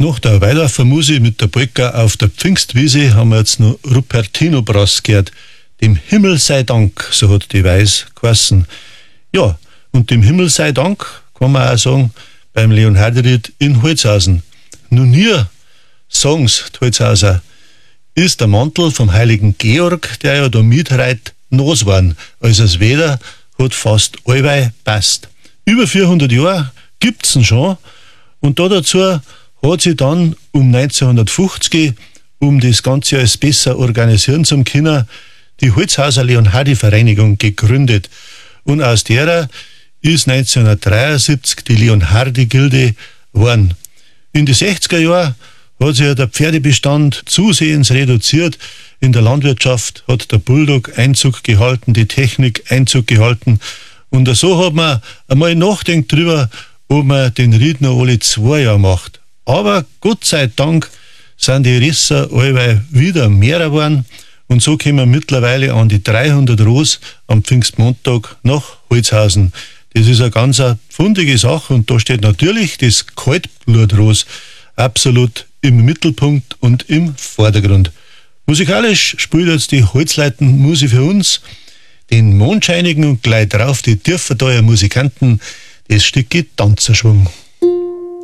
Nach der Weidorfer Musik mit der Polka auf der Pfingstwiese haben wir jetzt noch Rupertino Brass gehört. Dem Himmel sei Dank, so hat die Weis geheißen. Ja, und dem Himmel sei Dank, kann man auch sagen, beim Leonharderied in Holzhausen. Nun hier, sagen's die Holzhauser, ist der Mantel vom heiligen Georg, der ja da mitreit, nass worden. Also das Wetter hat fast allweil passt. Über 400 Jahre gibt's ihn schon und da dazu hat sich dann um 1950, um das Ganze alles besser organisieren zu können, die Holzhauser Leonhardi-Vereinigung gegründet. Und aus derer ist 1973 die Leonhardi-Gilde geworden. In die 60er Jahren hat sich der Pferdebestand zusehends reduziert. In der Landwirtschaft hat der Bulldog Einzug gehalten, die Technik Einzug gehalten. Und so hat man einmal nachgedacht drüber, ob man den Ried noch alle 2 Jahre macht. Aber Gott sei Dank sind die Risser allweil wieder mehr geworden und so kommen wir mittlerweile an die 300 Ross am Pfingstmontag nach Holzhausen. Das ist eine ganz fundige Sache und da steht natürlich das Kaltblutross absolut im Mittelpunkt und im Vordergrund. Musikalisch spielt jetzt die Holzleitenmusik für uns den mondscheinigen und gleich drauf die Tieferdauer Musikanten das Stücke Tanzerschwung.